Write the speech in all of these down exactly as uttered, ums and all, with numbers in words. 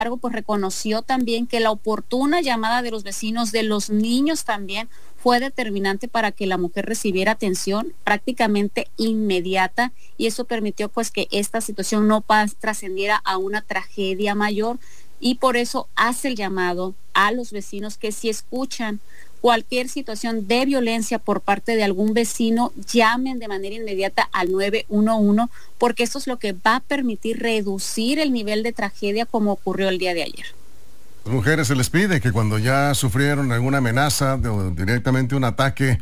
pues reconoció también que la oportuna llamada de los vecinos, de los niños también, fue determinante para que la mujer recibiera atención prácticamente inmediata, y eso permitió pues que esta situación no trascendiera a una tragedia mayor, y por eso hace el llamado a los vecinos que si escuchan cualquier situación de violencia por parte de algún vecino, llamen de manera inmediata al nueve uno uno, porque esto es lo que va a permitir reducir el nivel de tragedia como ocurrió el día de ayer. A las mujeres se les pide que cuando ya sufrieron alguna amenaza o directamente un ataque,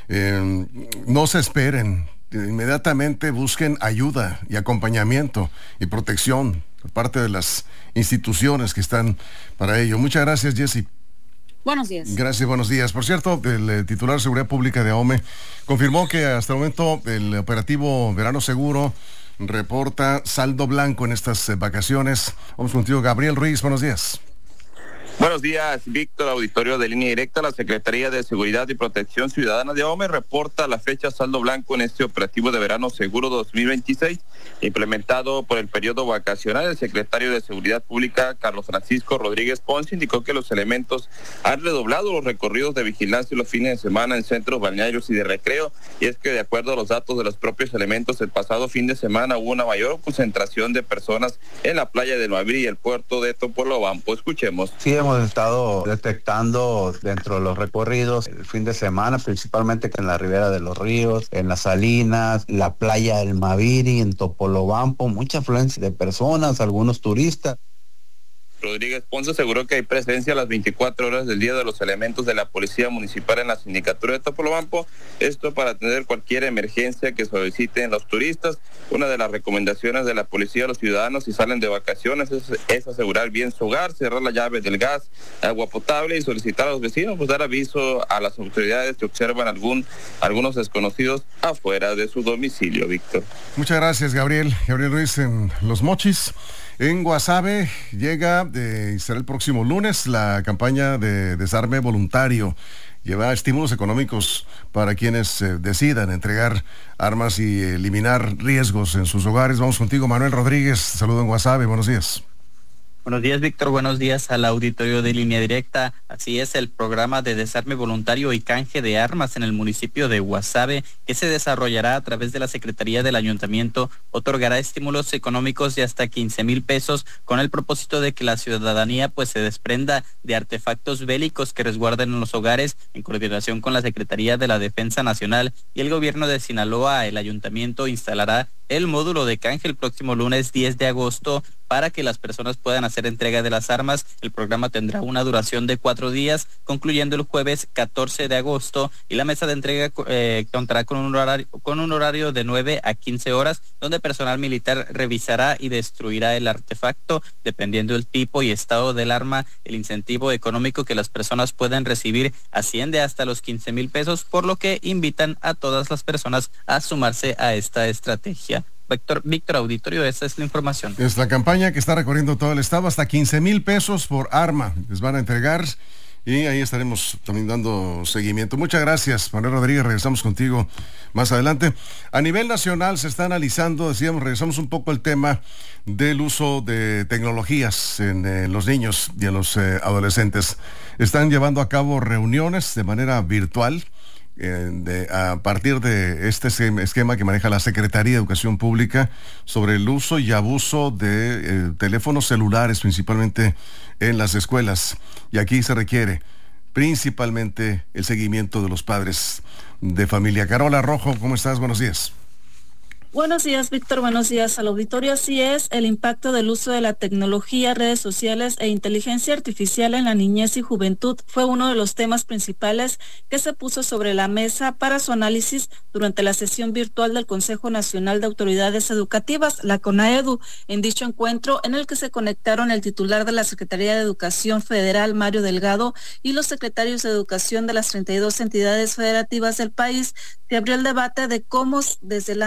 eh, no se esperen, inmediatamente busquen ayuda y acompañamiento y protección por parte de las instituciones que están para ello. Muchas gracias, Jessy. Buenos días. Gracias, buenos días. Por cierto, el eh, titular de Seguridad Pública de AOME confirmó que hasta el momento el operativo Verano Seguro reporta saldo blanco en estas eh, vacaciones. Vamos contigo, Gabriel Ruiz. Buenos días. Buenos días, Víctor, auditorio de Línea Directa. La Secretaría de Seguridad y Protección Ciudadana de AOME reporta la fecha saldo blanco en este operativo de Verano Seguro dos mil veintiséis, implementado por el periodo vacacional. El secretario de Seguridad Pública, Carlos Francisco Rodríguez Ponce, indicó que los elementos han redoblado los recorridos de vigilancia los fines de semana en centros balnearios y de recreo, y es que de acuerdo a los datos de los propios elementos, el pasado fin de semana hubo una mayor concentración de personas en la playa de Maviri y el puerto de Topolobampo. Escuchemos. Sí, hemos estado detectando dentro de los recorridos el fin de semana, principalmente que en la ribera de los ríos, en las Salinas, la playa del Maviri, en Topolobampo, mucha afluencia de personas, algunos turistas. Rodríguez Ponce aseguró que hay presencia a las veinticuatro horas del día de los elementos de la Policía Municipal en la Sindicatura de Topolobampo, esto para atender cualquier emergencia que soliciten los turistas. Una de las recomendaciones de la policía a los ciudadanos si salen de vacaciones es, es asegurar bien su hogar, cerrar la llave del gas, agua potable y solicitar a los vecinos, pues dar aviso a las autoridades que observan algún algunos desconocidos afuera de su domicilio, Víctor. Muchas gracias, Gabriel. Gabriel Ruiz en Los Mochis. En Guasave llega, eh, será el próximo lunes, la campaña de desarme voluntario. Lleva estímulos económicos para quienes eh, decidan entregar armas y eliminar riesgos en sus hogares. Vamos contigo, Manuel Rodríguez. Saludo en Guasave. Buenos días. Buenos días, Víctor. Buenos días al auditorio de Línea Directa. Así es, el programa de desarme voluntario y canje de armas en el municipio de Guasave, que se desarrollará a través de la Secretaría del Ayuntamiento, otorgará estímulos económicos de hasta quince mil pesos con el propósito de que la ciudadanía pues se desprenda de artefactos bélicos que resguarden en los hogares. En coordinación con la Secretaría de la Defensa Nacional y el gobierno de Sinaloa, el ayuntamiento instalará el módulo de canje el próximo lunes diez de agosto para que las personas puedan hacer entrega de las armas. El programa tendrá una duración de cuatro días, concluyendo el jueves catorce de agosto, y la mesa de entrega eh, contará con un horario, con un horario de nueve a quince horas, donde personal militar revisará y destruirá el artefacto. Dependiendo del tipo y estado del arma, el incentivo económico que las personas pueden recibir asciende hasta los quince mil pesos, por lo que invitan a todas las personas a sumarse a esta estrategia. Víctor, Víctor Auditorio, esta es la información. Es la campaña que está recorriendo todo el estado, hasta quince mil pesos por arma les van a entregar, y ahí estaremos también dando seguimiento. Muchas gracias, Manuel Rodríguez. Regresamos contigo más adelante. A nivel nacional se está analizando, decíamos, regresamos un poco al tema del uso de tecnologías en, en los niños y en los eh, adolescentes. Están llevando a cabo reuniones de manera virtual, Eh, de, a partir de este esquema que maneja la Secretaría de Educación Pública sobre el uso y abuso de eh, teléfonos celulares, principalmente en las escuelas. Y aquí se requiere principalmente el seguimiento de los padres de familia. Carola Rojo, ¿cómo estás? Buenos días. Buenos días, Víctor. Buenos días al auditorio. Así es, el impacto del uso de la tecnología, redes sociales e inteligencia artificial en la niñez y juventud fue uno de los temas principales que se puso sobre la mesa para su análisis durante la sesión virtual del Consejo Nacional de Autoridades Educativas, la CONAEDU. En dicho encuentro, en el que se conectaron el titular de la Secretaría de Educación Federal, Mario Delgado, y los secretarios de Educación de las treinta y dos entidades federativas del país, se abrió el debate de cómo, desde el ámbito educativo,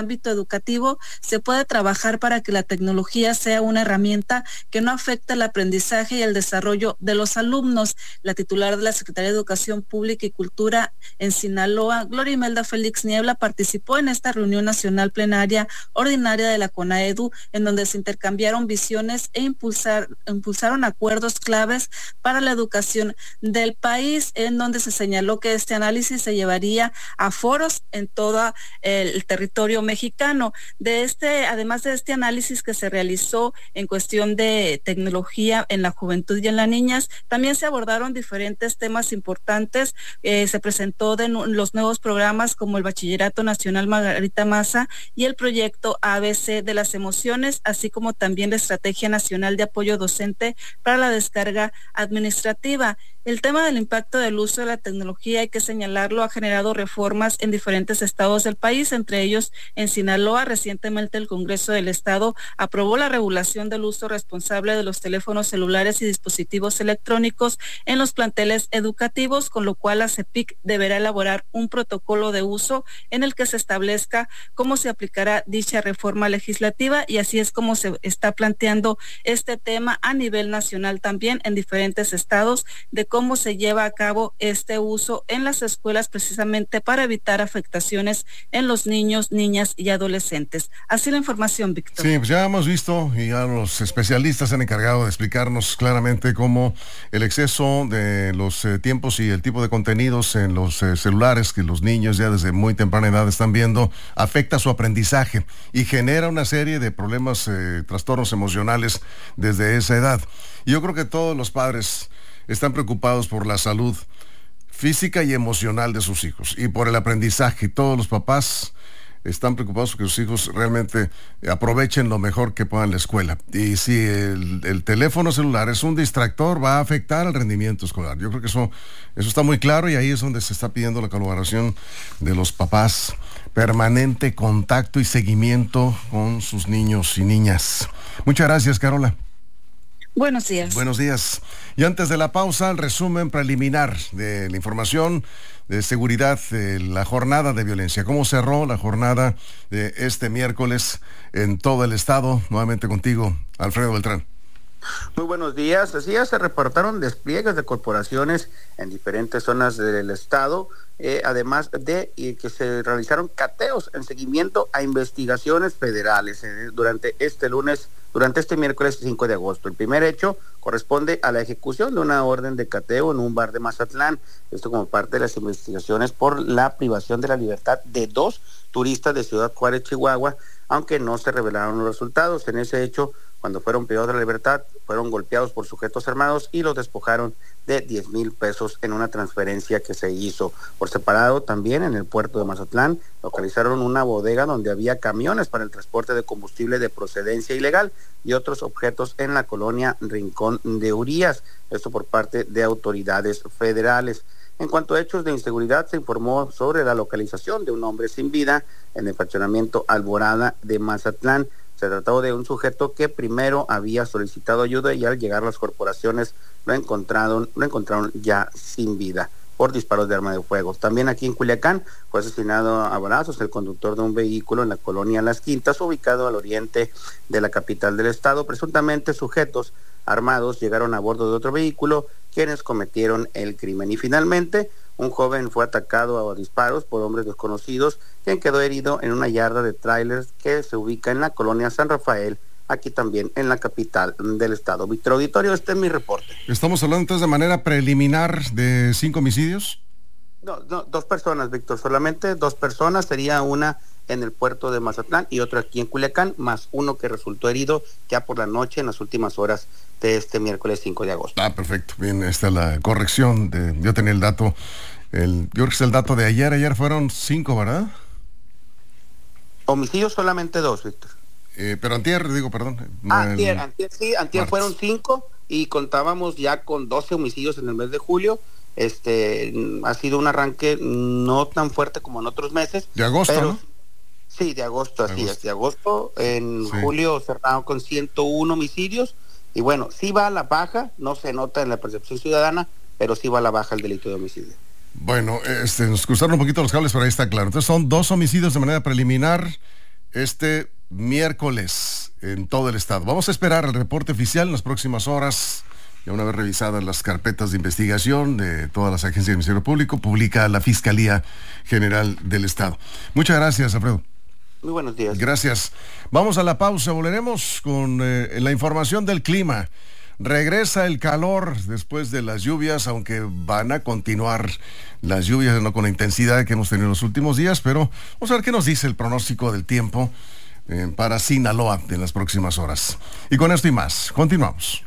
educativo se puede trabajar para que la tecnología sea una herramienta que no afecte el aprendizaje y el desarrollo de los alumnos. La titular de la Secretaría de Educación Pública y Cultura en Sinaloa, Gloria Imelda Félix Niebla, participó en esta reunión nacional plenaria ordinaria de la CONAEDU, en donde se intercambiaron visiones e impulsar, impulsaron acuerdos claves para la educación del país, en donde se señaló que este análisis se llevaría a foros en todo el territorio mexicano. De este, además de este análisis que se realizó en cuestión de tecnología en la juventud y en las niñas, también se abordaron diferentes temas importantes. Eh, se presentó de no, los nuevos programas como el Bachillerato Nacional Margarita Maza y el proyecto A B C de las emociones, así como también la Estrategia Nacional de Apoyo Docente para la Descarga Administrativa. El tema del impacto del uso de la tecnología, hay que señalarlo, ha generado reformas en diferentes estados del país, entre ellos en Sinaloa. Recientemente el Congreso del Estado aprobó la regulación del uso responsable de los teléfonos celulares y dispositivos electrónicos en los planteles educativos, con lo cual la CEPIC deberá elaborar un protocolo de uso en el que se establezca cómo se aplicará dicha reforma legislativa, y así es como se está planteando este tema a nivel nacional también en diferentes estados, de cómo se lleva a cabo este uso en las escuelas, precisamente para evitar afectaciones en los niños, niñas y adolescentes. Así la información, Víctor. Sí, pues ya hemos visto y ya los especialistas se han encargado de explicarnos claramente cómo el exceso de los eh, tiempos y el tipo de contenidos en los eh, celulares que los niños ya desde muy temprana edad están viendo afecta su aprendizaje y genera una serie de problemas, eh, trastornos emocionales desde esa edad. Y yo creo que todos los padres están preocupados por la salud física y emocional de sus hijos y por el aprendizaje. Todos los papás están preocupados porque sus hijos realmente aprovechen lo mejor que puedan la escuela. Y si el, el teléfono celular es un distractor, va a afectar el rendimiento escolar. Yo creo que eso, eso está muy claro, y ahí es donde se está pidiendo la colaboración de los papás. Permanente contacto y seguimiento con sus niños y niñas. Muchas gracias, Carola. Buenos días. Buenos días. Y antes de la pausa, el resumen preliminar de la información de seguridad de la jornada de violencia. ¿Cómo cerró la jornada de este miércoles en todo el estado? Nuevamente contigo, Alfredo Beltrán. Muy buenos días. Así ya se reportaron despliegues de corporaciones en diferentes zonas del estado, eh, además de eh, que se realizaron cateos en seguimiento a investigaciones federales eh, durante este lunes, durante este miércoles cinco de agosto. El primer hecho corresponde a la ejecución de una orden de cateo en un bar de Mazatlán, esto como parte de las investigaciones por la privación de la libertad de dos turistas de Ciudad Juárez, Chihuahua, aunque no se revelaron los resultados. En ese hecho, cuando fueron privados de la libertad, fueron golpeados por sujetos armados y los despojaron de diez mil pesos en una transferencia que se hizo. Por separado, también en el puerto de Mazatlán, localizaron una bodega donde había camiones para el transporte de combustible de procedencia ilegal y otros objetos en la colonia Rincón de Urías, esto por parte de autoridades federales. En cuanto a hechos de inseguridad, se informó sobre la localización de un hombre sin vida en el fraccionamiento Alborada de Mazatlán. Se trató de un sujeto que primero había solicitado ayuda y al llegar las corporaciones lo encontraron, lo encontraron ya sin vida por disparos de arma de fuego. También aquí en Culiacán fue asesinado a balazos el conductor de un vehículo en la colonia Las Quintas, ubicado al oriente de la capital del estado. Presuntamente sujetos armados llegaron a bordo de otro vehículo, quienes cometieron el crimen. Y finalmente, un joven fue atacado a disparos por hombres desconocidos, quien quedó herido en una yarda de tráilers que se ubica en la colonia San Rafael, aquí también en la capital del estado. Víctor Auditorio, este es mi reporte. ¿Estamos hablando entonces de manera preliminar de cinco homicidios? No, no, dos personas, Víctor, solamente dos personas. Sería una en el puerto de Mazatlán y otra aquí en Culiacán, más uno que resultó herido ya por la noche en las últimas horas de este miércoles cinco de agosto. Ah, perfecto. Bien, esta es la corrección. De, yo tenía el dato, el, yo creo que es el dato de ayer. Ayer fueron cinco, ¿verdad? Homicidios solamente dos, Víctor. Eh, pero antier, digo, perdón. Ah, el, antier, antier, sí, antier fueron cinco y contábamos ya con doce homicidios en el mes de julio. Este, ha sido un arranque no tan fuerte como en otros meses. De agosto, pero, ¿no? Sí, de agosto, así agosto. es, de agosto. En sí. julio cerraron con ciento uno homicidios. Y bueno, sí va a la baja, no se nota en la percepción ciudadana, pero sí va a la baja el delito de homicidio. Bueno, este, nos cruzaron un poquito los cables, pero ahí está claro. Entonces son dos homicidios de manera preliminar, este miércoles en todo el estado. Vamos a esperar el reporte oficial en las próximas horas. Ya una vez revisadas las carpetas de investigación de todas las agencias del Ministerio Público, publica la Fiscalía General del Estado. Muchas gracias, Alfredo. Muy buenos días. Gracias. Vamos a la pausa. Volveremos con eh, la información del clima. Regresa el calor después de las lluvias, aunque van a continuar las lluvias, no con la intensidad que hemos tenido en los últimos días, pero vamos a ver qué nos dice el pronóstico del tiempo eh, para Sinaloa en las próximas horas. Y con esto y más, continuamos.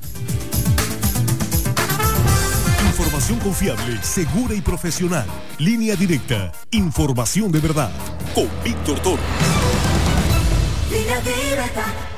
Información confiable, segura y profesional. Línea Directa. Información de verdad. Con Víctor Toro. Línea Directa.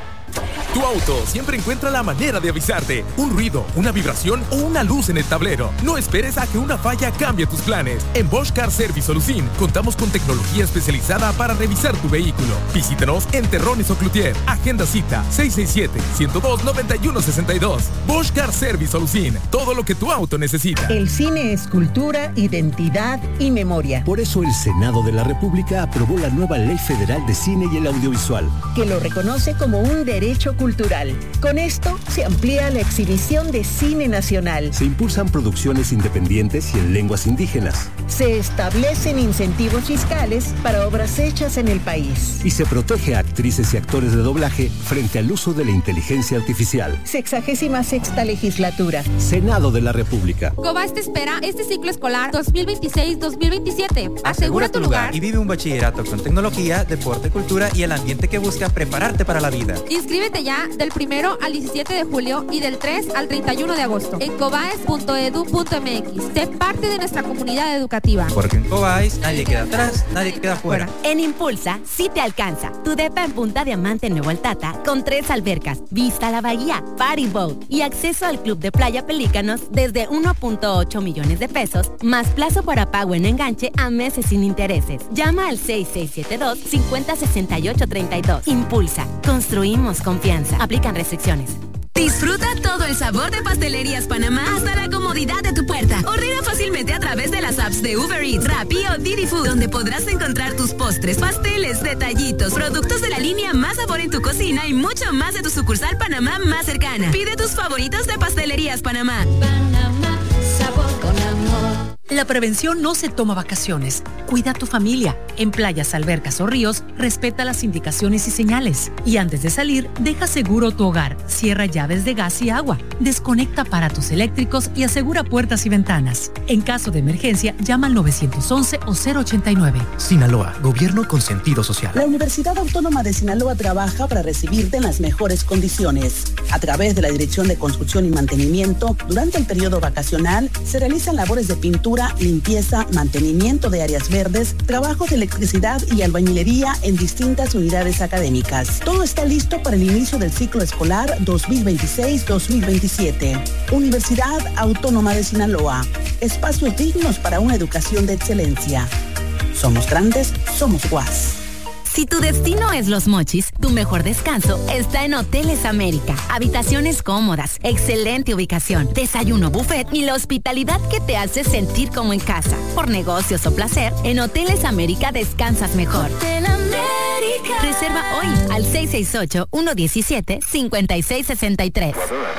Tu auto siempre encuentra la manera de avisarte. Un ruido, una vibración o una luz en el tablero. No esperes a que una falla cambie tus planes. En Bosch Car Service Solución contamos con tecnología especializada para revisar tu vehículo. Visítanos en Terrones o Cloutier. Agenda cita seis seis siete, uno cero dos, nueve uno seis dos. Bosch Car Service Solución. Todo lo que tu auto necesita. El cine es cultura, identidad y memoria. Por eso el Senado de la República aprobó la nueva Ley Federal de Cine y el Audiovisual, que lo reconoce como un derecho cultural. Con esto se amplía la exhibición de cine nacional. Se impulsan producciones independientes y en lenguas indígenas. Se establecen incentivos fiscales para obras hechas en el país. Y se protege a actrices y actores de doblaje frente al uso de la inteligencia artificial. Sexagésima sexta legislatura. Senado de la República. Cobas te espera este ciclo escolar dos mil veintiséis dos mil veintisiete. Asegura, Asegura tu lugar y vive un bachillerato con tecnología, deporte, cultura y el ambiente que busca prepararte para la vida. Inscríbete ya del primero al diecisiete de julio y del tres al treinta y uno de agosto en cobaes punto edu punto m x. Sé parte de nuestra comunidad educativa. Porque en Cobaes nadie queda atrás, nadie queda fuera. En Impulsa sí te alcanza. Tu depa en Punta Diamante en Nuevo Altata con tres albercas, vista a la bahía, party boat y acceso al club de playa Pelícanos desde uno punto ocho millones de pesos, más plazo para pago en enganche a meses sin intereses. Llama al seis seis siete dos, cinco cero seis ocho tres dos. Impulsa. Construimos confianza. Aplican restricciones. Disfruta todo el sabor de Pastelerías Panamá hasta la comodidad de tu puerta. Ordena fácilmente a través de las apps de Uber Eats, Rappi o Didi Food, donde podrás encontrar tus postres, pasteles, detallitos, productos de la línea Más Sabor en tu cocina y mucho más de tu sucursal Panamá más cercana. Pide tus favoritos de Pastelerías Panamá. Panamá, sabor con amor. La prevención no se toma vacaciones. Cuida a tu familia. En playas, albercas o ríos, respeta las indicaciones y señales. Y antes de salir, deja seguro tu hogar. Cierra llaves de gas y agua. Desconecta aparatos eléctricos y asegura puertas y ventanas. En caso de emergencia, llama al nueve once o cero ochenta y nueve. Sinaloa, gobierno con sentido social. La Universidad Autónoma de Sinaloa trabaja para recibirte en las mejores condiciones. A través de la Dirección de Construcción y Mantenimiento, durante el periodo vacacional, se realizan labores de pintura, limpieza, mantenimiento de áreas verdes, trabajos de electricidad y albañilería en distintas unidades académicas. Todo está listo para el inicio del ciclo escolar dos mil veintiséis dos mil veintisiete. Universidad Autónoma de Sinaloa. Espacios dignos para una educación de excelencia. Somos grandes, somos U A S. Si tu destino es Los Mochis, tu mejor descanso está en Hoteles América. Habitaciones cómodas, excelente ubicación, desayuno buffet y la hospitalidad que te hace sentir como en casa. Por negocios o placer, en Hoteles América descansas mejor. Hotel América. Reserva hoy al seis seis ocho, uno uno siete, cinco seis seis tres.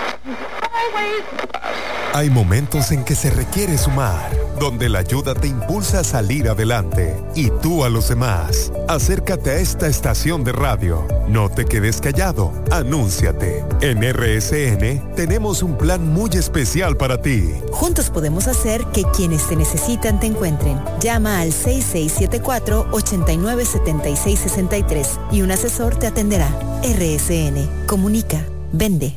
Hay momentos en que se requiere sumar, donde la ayuda te impulsa a salir adelante y tú a los demás. Acércate a esta estación de radio. No te quedes callado. Anúnciate. En R S N tenemos un plan muy especial para ti. Juntos podemos hacer que quienes te necesitan te encuentren. Llama al seis seis siete cuatro, ocho nueve siete seis seis tres y un asesor te atenderá. R S N. Comunica. Vende.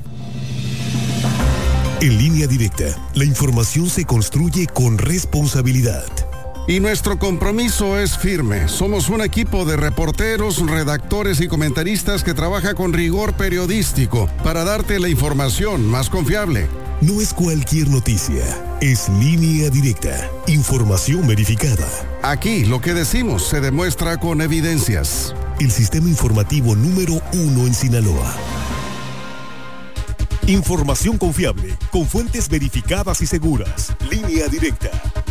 En Línea Directa, la información se construye con responsabilidad. Y nuestro compromiso es firme. Somos un equipo de reporteros, redactores y comentaristas que trabaja con rigor periodístico para darte la información más confiable. No es cualquier noticia, es Línea Directa, información verificada. Aquí lo que decimos se demuestra con evidencias. El sistema informativo número uno en Sinaloa. Información confiable, con fuentes verificadas y seguras. Línea Directa.